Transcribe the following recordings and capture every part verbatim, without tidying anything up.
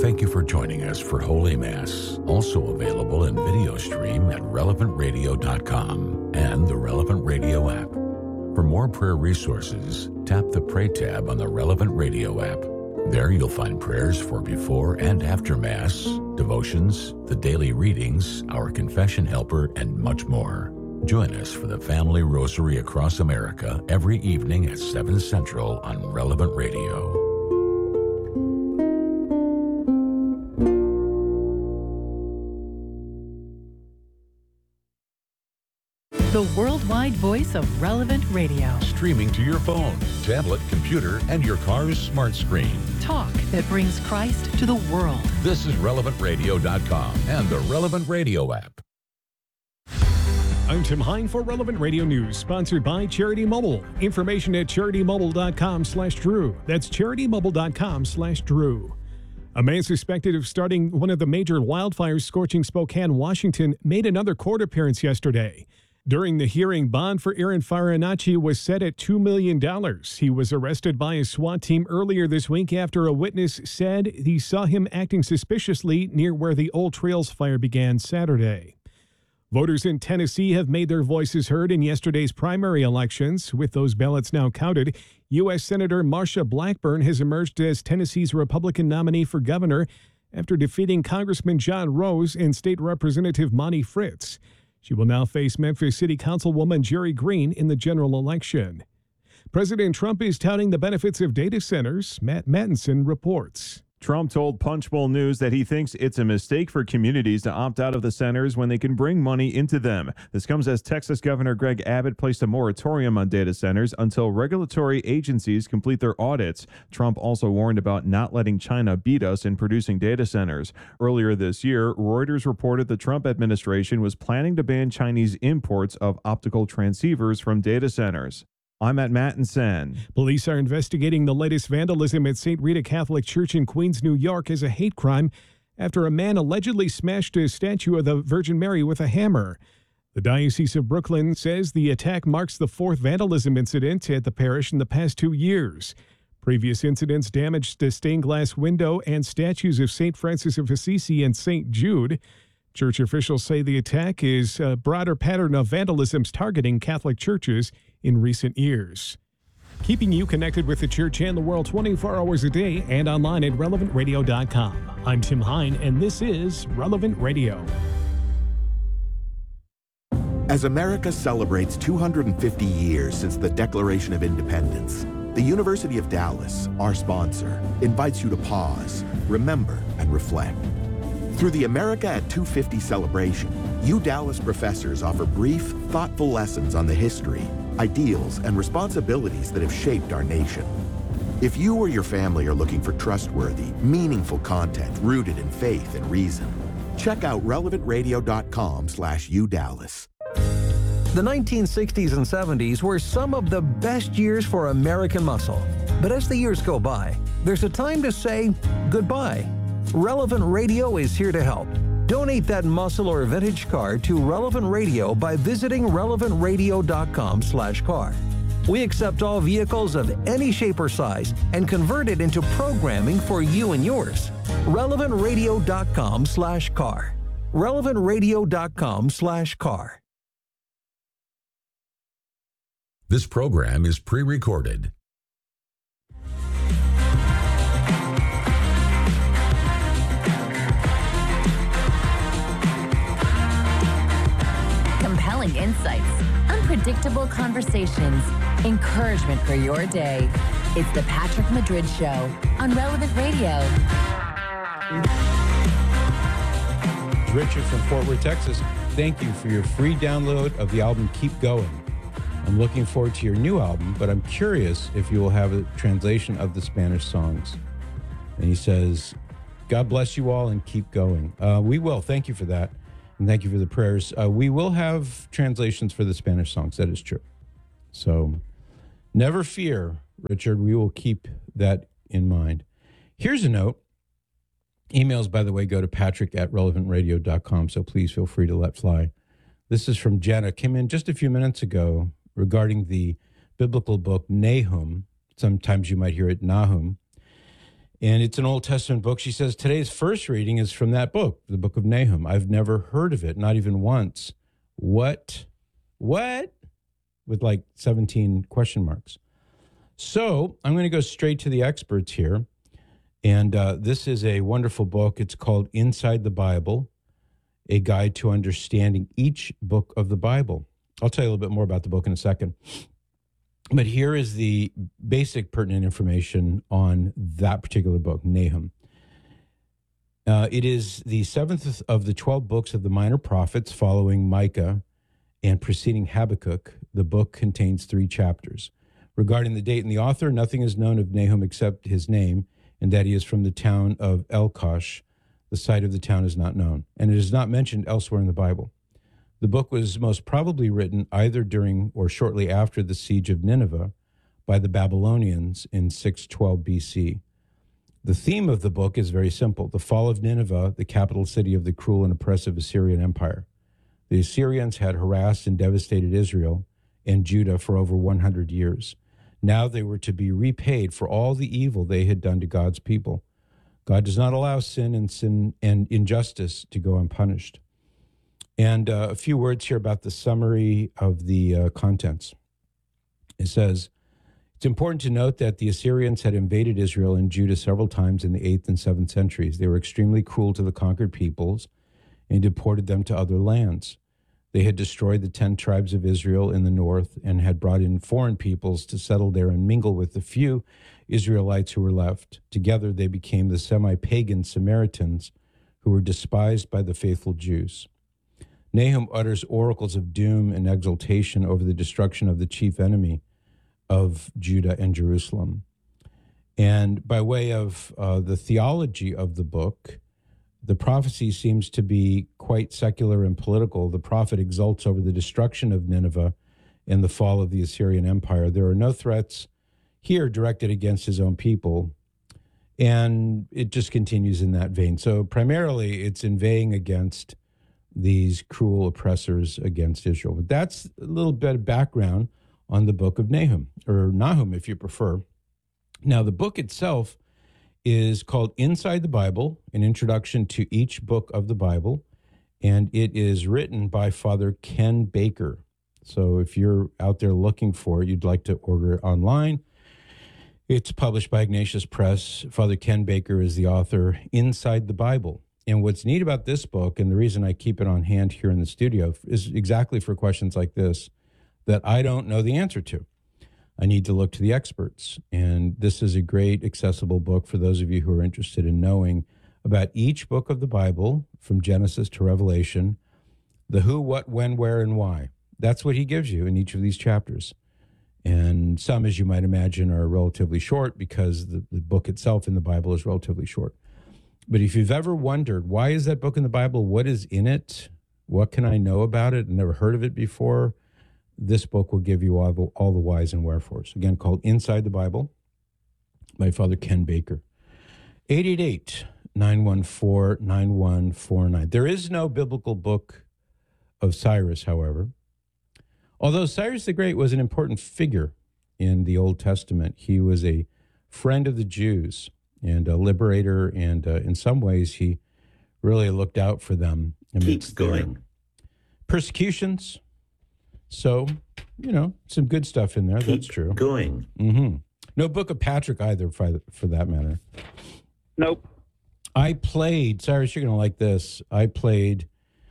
Thank you for joining us for Holy Mass, also available in video stream at relevant radio dot com and the Relevant Radio app. For more prayer resources, tap the Pray tab on the Relevant Radio app. There you'll find prayers for before and after Mass, devotions, the daily readings, our confession helper, and much more. Join us for the Family Rosary across America every evening at seven Central on Relevant Radio. The worldwide voice of Relevant Radio. Streaming to your phone, tablet, computer, and your car's smart screen. Talk that brings Christ to the world. This is relevant radio dot com and the Relevant Radio app. I'm Tim Hine for Relevant Radio News, sponsored by Charity Mobile. Information at charity mobile dot com slash Drew. That's charity mobile dot com slash Drew. A man suspected of starting one of the major wildfires scorching Spokane, Washington, made another court appearance yesterday. During the hearing, bond for Aaron Farinacci was set at two million dollars. He was arrested by a SWAT team earlier this week after a witness said he saw him acting suspiciously near where the Old Trails fire began Saturday. Voters in Tennessee have made their voices heard in yesterday's primary elections. With those ballots now counted, U S Senator Marsha Blackburn has emerged as Tennessee's Republican nominee for governor after defeating Congressman John Rose and State Representative Monty Fritz. She will now face Memphis City Councilwoman Jerry Green in the general election. President Trump is touting the benefits of data centers. Matt Mattinson reports. Trump told Punchbowl News that he thinks it's a mistake for communities to opt out of the centers when they can bring money into them. This comes as Texas Governor Greg Abbott placed a moratorium on data centers until regulatory agencies complete their audits. Trump also warned about not letting China beat us in producing data centers. Earlier this year, Reuters reported the Trump administration was planning to ban Chinese imports of optical transceivers from data centers. I'm at Mattinson. Police are investigating the latest vandalism at Saint Rita Catholic Church in Queens, New York as a hate crime after a man allegedly smashed a statue of the Virgin Mary with a hammer. The Diocese of Brooklyn says the attack marks the fourth vandalism incident at the parish in the past two years. Previous incidents damaged a stained glass window and statues of Saint Francis of Assisi and Saint Jude. Church officials say the attack is a broader pattern of vandalisms targeting Catholic churches in recent years. Keeping you connected with the church and the world twenty-four hours a day and online at relevant radio dot com. I'm Tim Hine, and this is Relevant Radio. As America celebrates two hundred fifty years since the Declaration of Independence, the University of Dallas, our sponsor, invites you to pause, remember, and reflect. Through the America at two fifty celebration, U Dallas professors offer brief, thoughtful lessons on the history, ideals, and responsibilities that have shaped our nation. If you or your family are looking for trustworthy, meaningful content rooted in faith and reason, check out relevant radio dot com slash U Dallas. The nineteen sixties and seventies were some of the best years for American muscle. But as the years go by, there's a time to say goodbye. Relevant Radio is here to help. Donate that muscle or vintage car to Relevant Radio by visiting relevant radio dot com slash car. We accept all vehicles of any shape or size and convert it into programming for you and yours. relevant radio dot com slash car. relevant radio dot com slash car. This program is pre-recorded. Compelling insights, unpredictable conversations, encouragement for your day. It's the Patrick Madrid Show on Relevant Radio. Richard from Fort Worth, Texas. Thank you for your free download of the album Keep Going. I'm looking forward to your new album, but I'm curious if you will have a translation of the Spanish songs. And he says, God bless you all and keep going. Uh, we will. Thank you for that. And thank you for the prayers. Uh, we will have translations for the Spanish songs. That is true. So never fear, Richard. We will keep that in mind. Here's a note. Emails, by the way, go to patrick at relevant radio dot com, so please feel free to let fly. This is from Jenna. Came in just a few minutes ago regarding the biblical book Nahum. Sometimes you might hear it Nahum. And it's an Old Testament book. She says today's first reading is from that book, the book of Nahum. I've never heard of it, not even once. What? What? With like seventeen question marks. So I'm going to go straight to the experts here. And uh, this is a wonderful book. It's called Inside the Bible, A Guide to Understanding Each Book of the Bible. I'll tell you a little bit more about the book in a second. But here is the basic pertinent information on that particular book, Nahum. Uh, it is the seventh of the twelve books of the minor prophets following Micah and preceding Habakkuk. The book contains three chapters. Regarding the date and the author, nothing is known of Nahum except his name, and that he is from the town of Elkosh. The site of the town is not known, and it is not mentioned elsewhere in the Bible. The book was most probably written either during or shortly after the siege of Nineveh by the Babylonians in six twelve B C. The theme of the book is very simple: the fall of Nineveh, the capital city of the cruel and oppressive Assyrian Empire. The Assyrians had harassed and devastated Israel and Judah for over one hundred years. Now they were to be repaid for all the evil they had done to God's people. God does not allow sin and sin and injustice to go unpunished. And uh, a few words here about the summary of the uh, contents. It says, it's important to note that the Assyrians had invaded Israel and Judah several times in the eighth and seventh centuries. They were extremely cruel to the conquered peoples and deported them to other lands. They had destroyed the ten tribes of Israel in the north and had brought in foreign peoples to settle there and mingle with the few Israelites who were left. Together they became the semi-pagan Samaritans who were despised by the faithful Jews. Nahum utters oracles of doom and exultation over the destruction of the chief enemy of Judah and Jerusalem. And by way of uh, the theology of the book, the prophecy seems to be quite secular and political. The prophet exults over the destruction of Nineveh and the fall of the Assyrian Empire. There are no threats here directed against his own people, and it just continues in that vein. So primarily it's inveighing against these cruel oppressors against Israel. But that's a little bit of background on the book of Nahum, or Nahum if you prefer. Now, the book itself is called Inside the Bible, an introduction to each book of the Bible, and it is written by Father Ken Baker. So if you're out there looking for it, you'd like to order it online, it's published by Ignatius Press. Father Ken Baker is the author, Inside the Bible. And what's neat about this book, and the reason I keep it on hand here in the studio, is exactly for questions like this that I don't know the answer to. I need to look to the experts. And this is a great accessible book for those of you who are interested in knowing about each book of the Bible, from Genesis to Revelation, the who, what, when, where, and why. That's what he gives you in each of these chapters. And some, as you might imagine, are relatively short because the, the book itself in the Bible is relatively short. But if you've ever wondered, why is that book in the Bible? What is in it? What can I know about it? I've never heard of it before. This book will give you all the, all the whys and wherefores. Again, called Inside the Bible by Father Ken Baker. eight eight eight, nine one four, nine one four nine. There is no biblical book of Cyrus, however. Although Cyrus the Great was an important figure in the Old Testament, he was a friend of the Jews and a liberator, and uh, in some ways he really looked out for them amidst going persecutions. So, you know, some good stuff in there. Keep That's true. Going. Mm-hmm. No book of Patrick either, for, for that matter. Nope. I played, Cyrus, you're going to like this. I played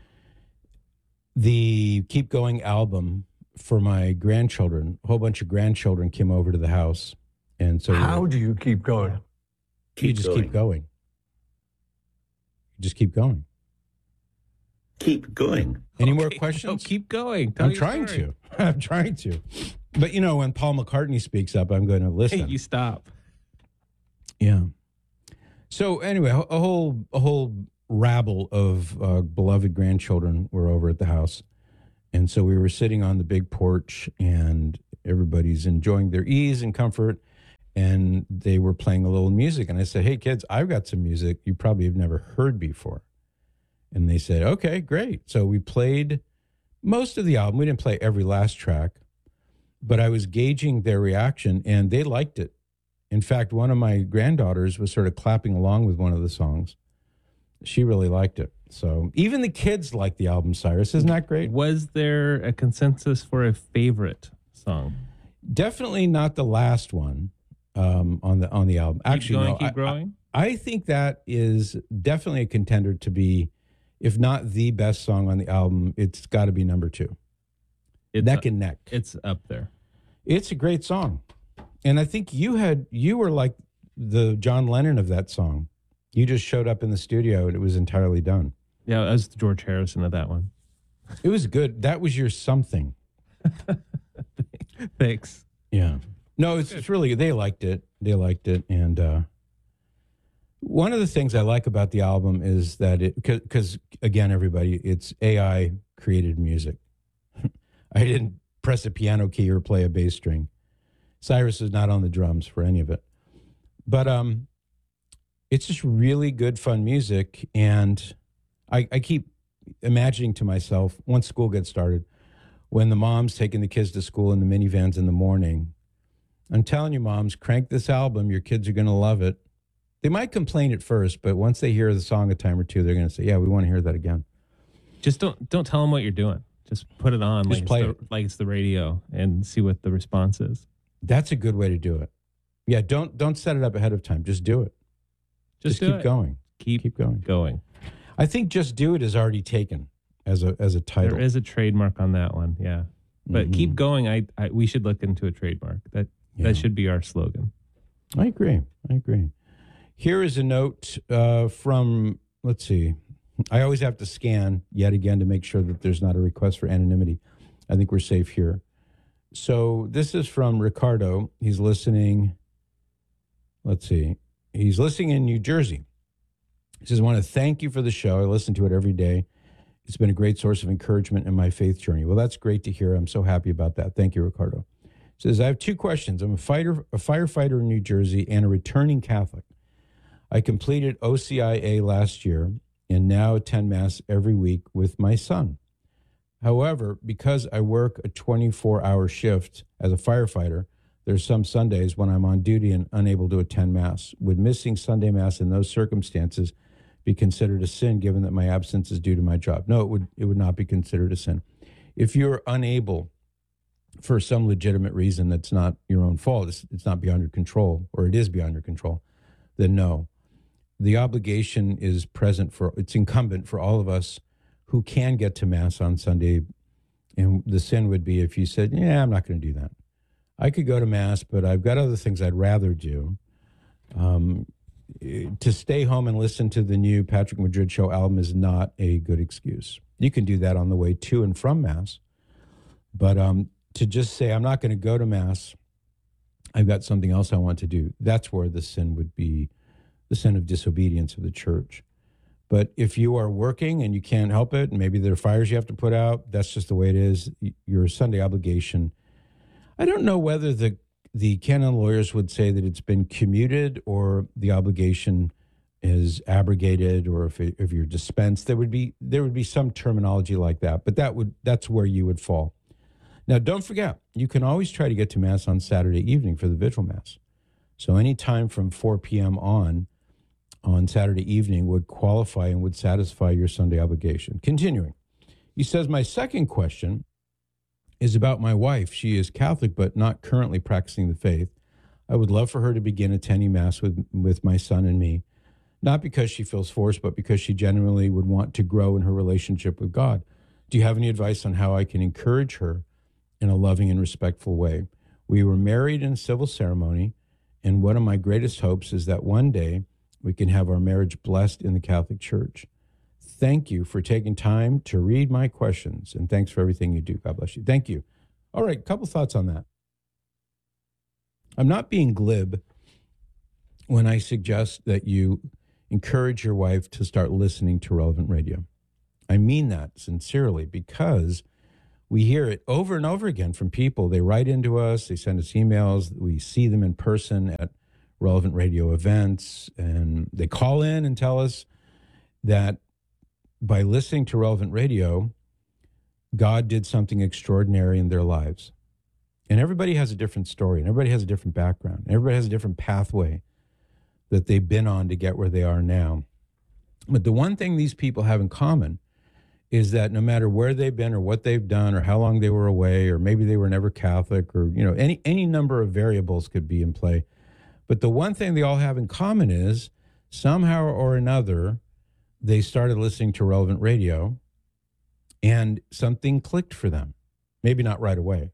the Keep Going album for my grandchildren. A whole bunch of grandchildren came over to the house. And so how do you keep going? You just keep going. You just keep going. Keep going. Any okay. more questions? No, keep going. Tell I'm trying story. to. I'm trying to. But, you know, when Paul McCartney speaks up, I'm going to listen. Hey, you stop. Yeah. So anyway, a whole a whole rabble of uh, beloved grandchildren were over at the house. And so we were sitting on the big porch, and everybody's enjoying their ease and comfort. And they were playing a little music. And I said, hey, kids, I've got some music you probably have never heard before. And they said, okay, great. So we played most of the album. We didn't play every last track, but I was gauging their reaction, and they liked it. In fact, one of my granddaughters was sort of clapping along with one of the songs. She really liked it. So even the kids like the album, Cyrus. Isn't that great? Was there a consensus for a favorite song? Definitely not the last one um, on the on the album. Keep Actually, going, no, keep I, growing. I, I think that is definitely a contender to be, if not the best song on the album, it's got to be number two. It's neck up, and neck. It's up there. It's a great song, and I think you had you were like the John Lennon of that song. You just showed up in the studio and it was entirely done. Yeah, I was the George Harrison of that one. It was good. That was your something. Thanks. Yeah. No, it's, it's really, they liked it. They liked it. And uh, one of the things I like about the album is that it, because again, everybody, it's A I created music. I didn't press a piano key or play a bass string. Cyrus is not on the drums for any of it. But um, it's just really good, fun music. And I, I keep imagining to myself, once school gets started, when the mom's taking the kids to school in the minivans in the morning, I'm telling you, moms, crank this album. Your kids are going to love it. They might complain at first, but once they hear the song a time or two, they're going to say, yeah, we want to hear that again. Just don't don't tell them what you're doing. Just put it on Just like, play it's the, it. like it's the radio and see what the response is. That's a good way to do it. Yeah, don't don't set it up ahead of time. Just do it. Just, Just do keep it. going. Keep, Keep going. going. I think Just Do It is already taken as a as a title. There is a trademark on that one, yeah. But Mhm. keep going. I, I we should look into a trademark. That Yeah. that should be our slogan. I agree. I agree. Here is a note uh, from, let's see, I always have to scan yet again to make sure that there's not a request for anonymity. I think we're safe here. So this is from Ricardo. He's listening. Let's see. He's listening in New Jersey. He says, I want to thank you for the show. I listen to it every day. It's been a great source of encouragement in my faith journey. Well, that's great to hear. I'm so happy about that. Thank you, Ricardo. He says, I have two questions. I'm a fighter, a firefighter in New Jersey and a returning Catholic. I completed O C I A last year and now attend Mass every week with my son. However, because I work a twenty-four hour shift as a firefighter, there's some Sundays when I'm on duty and unable to attend Mass. Would missing Sunday Mass in those circumstances be considered a sin, given that my absence is due to my job? No, it would it would not be considered a sin. If you're unable for some legitimate reason that's not your own fault, it's, it's not beyond your control, or it is beyond your control, then no. The obligation is present for, it's incumbent for all of us who can get to Mass on Sunday. And the sin would be if you said, yeah, I'm not going to do that. I could go to Mass, but I've got other things I'd rather do. Um, to stay home and listen to the new Patrick Madrid Show album is not a good excuse. You can do that on the way to and from Mass. But um, to just say, I'm not going to go to Mass, I've got something else I want to do, that's where the sin would be, the sin of disobedience of the church. But if you are working and you can't help it, and maybe there are fires you have to put out, that's just the way it is. Your Sunday obligation. I don't know whether the the canon lawyers would say that it's been commuted or the obligation is abrogated, or if it, if you're dispensed. There would be there would be some terminology like that, but that would that's where you would fall. Now, don't forget, you can always try to get to Mass on Saturday evening for the Vigil Mass. So any time from four p.m. on on Saturday evening would qualify and would satisfy your Sunday obligation. Continuing, he says, my second question is about my wife. She is Catholic, but not currently practicing the faith. I would love for her to begin attending Mass with, with my son and me, not because she feels forced, but because she genuinely would want to grow in her relationship with God. Do you have any advice on how I can encourage her in a loving and respectful way? We were married in civil ceremony, and one of my greatest hopes is that one day we can have our marriage blessed in the Catholic Church. Thank you for taking time to read my questions, and thanks for everything you do. God bless you. Thank you. All right, a couple thoughts on that. I'm not being glib when I suggest that you encourage your wife to start listening to Relevant Radio. I mean that sincerely, because we hear it over and over again from people. They write into us, they send us emails, we see them in person at Relevant Radio events, and they call in and tell us that by listening to Relevant Radio, God did something extraordinary in their lives. And everybody has a different story, and everybody has a different background. And everybody has a different pathway that they've been on to get where they are now. But the one thing these people have in common is that no matter where they've been or what they've done or how long they were away, or maybe they were never Catholic, or, you know, any, any number of variables could be in play. But the one thing they all have in common is somehow or another, they started listening to Relevant Radio and something clicked for them. Maybe not right away.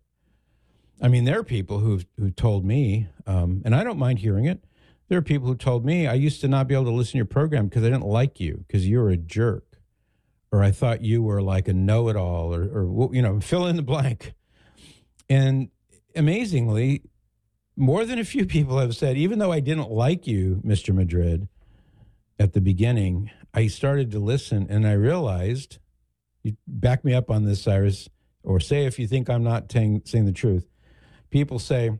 I mean, there are people who've, who told me, um, and I don't mind hearing it, there are people who told me, I used to not be able to listen to your program because I didn't like you, because you were a jerk. Or I thought you were like a know-it-all, or, or, you know, fill in the blank. And amazingly, more than a few people have said, even though I didn't like you, Mister Madrid, at the beginning, I started to listen and I realized, you back me up on this, Cyrus, or say if you think I'm not saying, saying the truth. People say,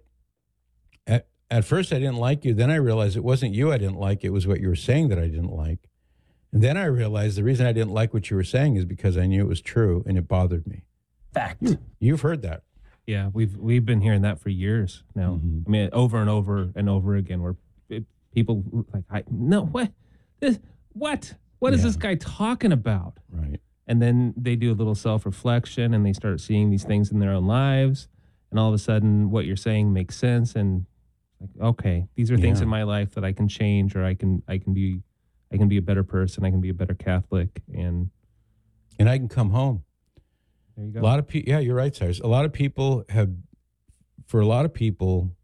at, at first I didn't like you, then I realized it wasn't you I didn't like, it was what you were saying that I didn't like. And then I realized the reason I didn't like what you were saying is because I knew it was true and it bothered me. Fact. You, you've heard that. Yeah, we've we've been hearing that for years now. Mm-hmm. I mean, over and over and over again, where it, people like, I, no, what, this, what, what is yeah. this guy talking about? Right. And then they do a little self-reflection and they start seeing these things in their own lives, and all of a sudden, what you're saying makes sense. And like, okay, these are things yeah. in my life that I can change, or I can I can be I can be a better person. I can be a better Catholic, and and I can come home. There you go. A lot of people, yeah, you're right, Cyrus. A lot of people have, for a lot of people,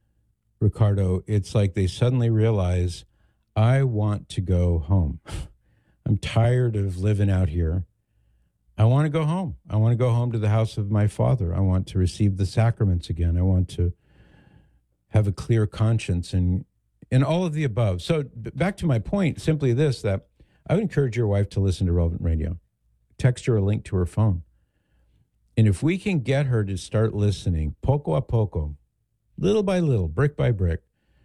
Ricardo, it's like they suddenly realize, I want to go home. I'm tired of living out here. I want to go home. I want to go home to the house of my Father. I want to receive the sacraments again. I want to have a clear conscience, and and all of the above. So back to my point, simply this, that I would encourage your wife to listen to Relevant Radio. Text her a link to her phone. And if we can get her to start listening, poco a poco, little by little, brick by brick,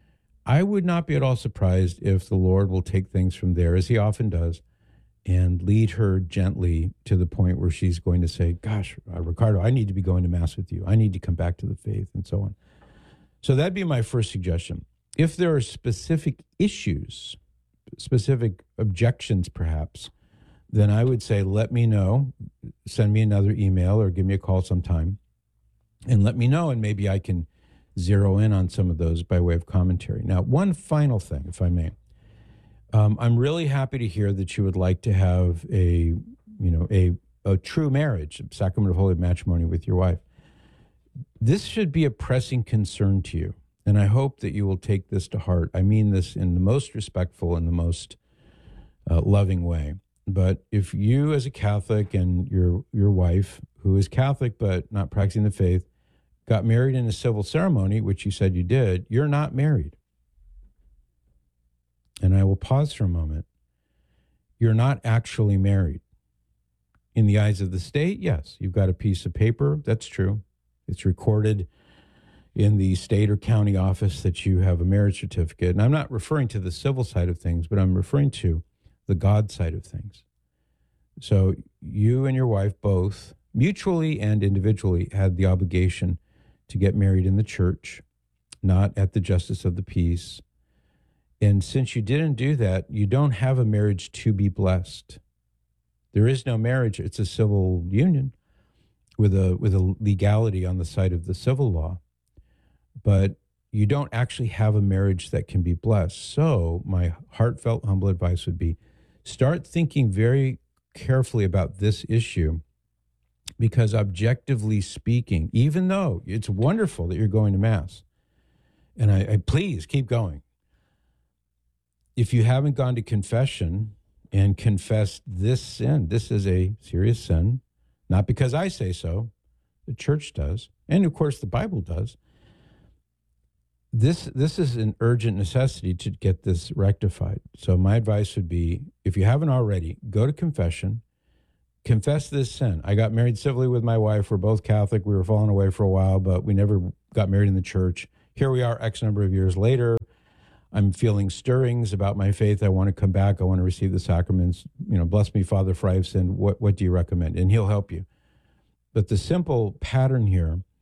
I would not be at all surprised if the Lord will take things from there, as he often does, and lead her gently to the point where she's going to say, gosh, uh, Ricardo, I need to be going to Mass with you. I need to come back to the faith, and so on. So that'd be my first suggestion. If there are specific issues, specific objections perhaps, then I would say, let me know, send me another email or give me a call sometime and let me know, and maybe I can zero in on some of those by way of commentary. Now, one final thing, if I may. Um, I'm really happy to hear that you would like to have a, you know, a, a true marriage, a sacrament of holy matrimony with your wife. This should be a pressing concern to you, and I hope that you will take this to heart. I mean this in the most respectful and the most uh, loving way. But if you as a Catholic and your your wife, who is Catholic but not practicing the faith, got married in a civil ceremony, which you said you did, you're not married. And I will pause for a moment. You're not actually married. In the eyes of the state, yes, you've got a piece of paper. That's true. It's recorded in the state or county office that you have a marriage certificate. And I'm not referring to the civil side of things, but I'm referring to the God side of things. So you and your wife both, mutually and individually, had the obligation to get married in the church, not at the Justice of the Peace. And since you didn't do that, you don't have a marriage to be blessed. There is no marriage. It's a civil union with a with a legality on the side of the civil law. But you don't actually have a marriage that can be blessed. So my heartfelt, humble advice would be, start thinking very carefully about this issue, because objectively speaking, even though it's wonderful that you're going to Mass, and I, I please keep going, if you haven't gone to confession and confessed this sin, this is a serious sin, not because I say so, the church does, and of course the Bible does. This this is an urgent necessity to get this rectified. So my advice would be, if you haven't already, go to confession, confess this sin. I got married civilly with my wife. We're both Catholic. We were falling away for a while, but we never got married in the church. Here we are X number of years later. I'm feeling stirrings about my faith. I want to come back. I want to receive the sacraments. You know, bless me, Father, for I have sinned. What, what do you recommend? And he'll help you. But the simple pattern here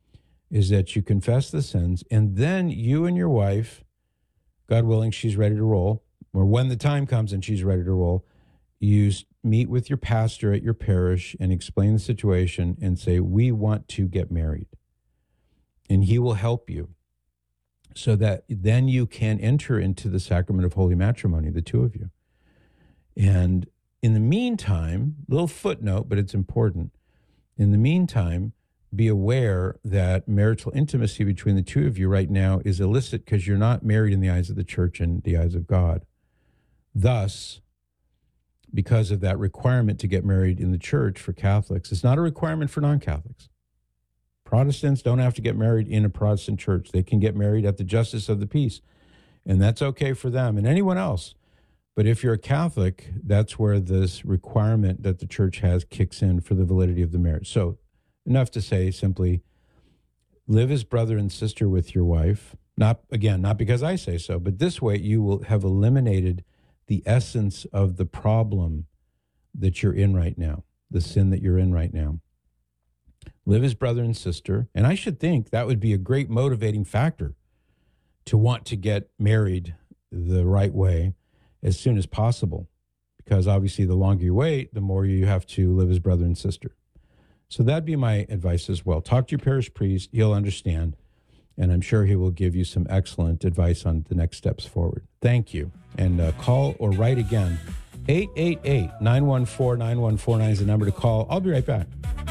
is that you confess the sins, and then you and your wife, God willing, she's ready to roll, or when the time comes and she's ready to roll, you meet with your pastor at your parish and explain the situation and say, we want to get married. And he will help you so that then you can enter into the sacrament of holy matrimony, the two of you. And in the meantime, little footnote, but it's important. In the meantime, be aware that marital intimacy between the two of you right now is illicit because you're not married in the eyes of the church and the eyes of God. Thus, because of that requirement to get married in the church for Catholics, it's not a requirement for non-Catholics. Protestants don't have to get married in a Protestant church. They can get married at the Justice of the Peace, and that's okay for them and anyone else. But if you're a Catholic, that's where this requirement that the church has kicks in for the validity of the marriage. So enough to say simply, live as brother and sister with your wife. Not, again, not because I say so, but this way you will have eliminated the essence of the problem that you're in right now, the sin that you're in right now. Live as brother and sister. And I should think that would be a great motivating factor to want to get married the right way as soon as possible, because obviously the longer you wait, the more you have to live as brother and sister. So that'd be my advice as well. Talk to your parish priest. He'll understand. And I'm sure he will give you some excellent advice on the next steps forward. Thank you. And uh, call or write again. eight eight eight, nine one four, nine one four nine is the number to call. I'll be right back.